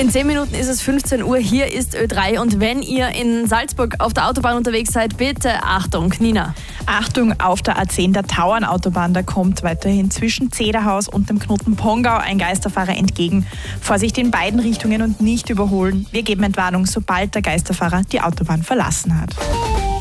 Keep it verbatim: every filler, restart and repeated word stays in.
In zehn Minuten ist es fünfzehn Uhr, hier ist Ö drei und wenn ihr in Salzburg auf der Autobahn unterwegs seid, bitte Achtung, Nina. Achtung, auf der A zehn der Tauernautobahn, da kommt weiterhin zwischen Zederhaus und dem Knoten Pongau ein Geisterfahrer entgegen. Vorsicht in beiden Richtungen und nicht überholen. Wir geben Entwarnung, sobald der Geisterfahrer die Autobahn verlassen hat.